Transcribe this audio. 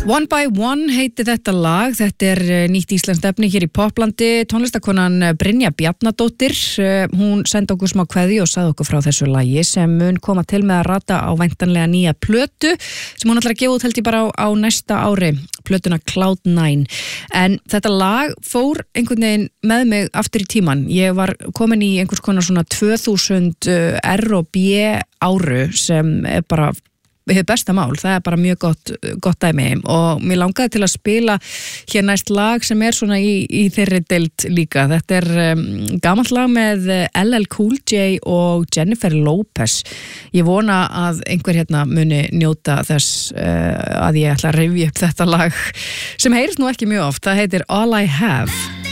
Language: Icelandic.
One by One heiti þetta lag, þetta nýtt íslenskt efni hér í poplandi, tónlistakonan Brynja Bjarnadóttir, hún sendi okkur smá kveðju og sagði okkur frá þessu lagi sem mun koma til með að rata á væntanlega nýja plötu sem hún ætlar að gefa út held ég bara á næsta ári, plötuna Cloud9, en þetta lag fór einhvern veginn með mig aftur í tíman, ég var komin í einhvers konar svona 2000 R&B áru sem bara við besta mál, það bara mjög gott dæmi og mér langaði til að spila hér næst lag sem svona í þeirri deild líka. Þetta gamalt lag með LL Cool J og Jennifer Lopez. Ég vona að einhver hérna muni njóta þess að ég ætla að rifja upp þetta lag sem heyrist nú ekki mjög oft. Það heitir All I Have.